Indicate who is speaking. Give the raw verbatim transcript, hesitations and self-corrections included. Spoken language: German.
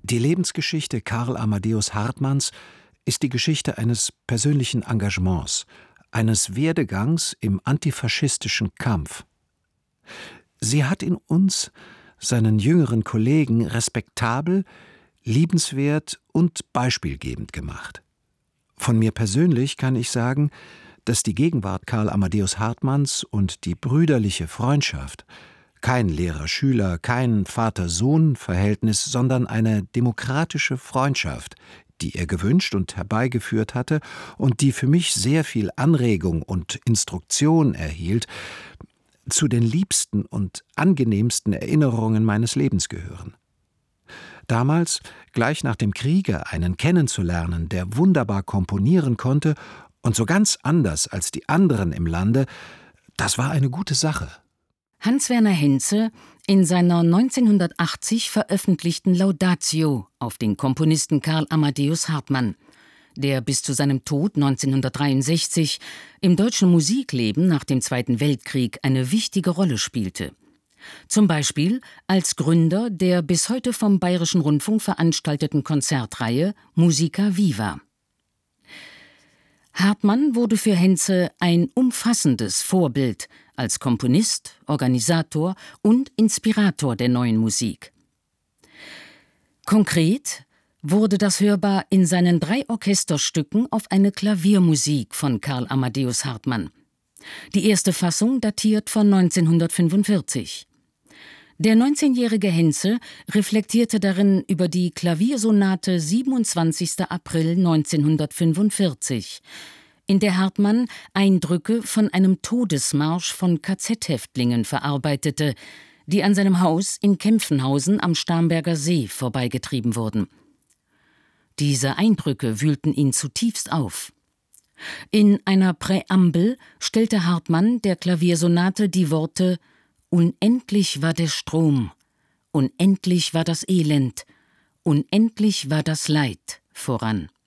Speaker 1: Die Lebensgeschichte Karl Amadeus Hartmanns ist die Geschichte eines persönlichen Engagements, eines Werdegangs im antifaschistischen Kampf. Sie hat in uns, seinen jüngeren Kollegen, respektabel, liebenswert und beispielgebend gemacht. Von mir persönlich kann ich sagen, dass die Gegenwart Karl Amadeus Hartmanns und die brüderliche Freundschaft kein Lehrer-Schüler, kein Vater-Sohn-Verhältnis, sondern eine demokratische Freundschaft, die er gewünscht und herbeigeführt hatte und die für mich sehr viel Anregung und Instruktion erhielt, zu den liebsten und angenehmsten Erinnerungen meines Lebens gehören. Damals, gleich nach dem Kriege, einen kennenzulernen, der wunderbar komponieren konnte und so ganz anders als die anderen im Lande, das war eine gute Sache.
Speaker 2: Hans-Werner Henze in seiner neunzehnhundertachtzig veröffentlichten Laudatio auf den Komponisten Karl Amadeus Hartmann, der bis zu seinem Tod neunzehnhundertdreiundsechzig im deutschen Musikleben nach dem Zweiten Weltkrieg eine wichtige Rolle spielte. Zum Beispiel als Gründer der bis heute vom Bayerischen Rundfunk veranstalteten Konzertreihe Musica Viva. Hartmann wurde für Henze ein umfassendes Vorbild als Komponist, Organisator und Inspirator der neuen Musik. Konkret wurde das hörbar in seinen drei Orchesterstücken auf eine Klaviermusik von Karl Amadeus Hartmann. Die erste Fassung datiert von neunzehnhundertfünfundvierzig. Der neunzehnjährige Henze reflektierte darin über die Klaviersonate siebenundzwanzigster April neunzehnhundertfünfundvierzig, in der Hartmann Eindrücke von einem Todesmarsch von K Z-Häftlingen verarbeitete, die an seinem Haus in Kempfenhausen am Starnberger See vorbeigetrieben wurden. Diese Eindrücke wühlten ihn zutiefst auf. In einer Präambel stellte Hartmann der Klaviersonate die Worte »Unendlich war der Strom, unendlich war das Elend, unendlich war das Leid« voran.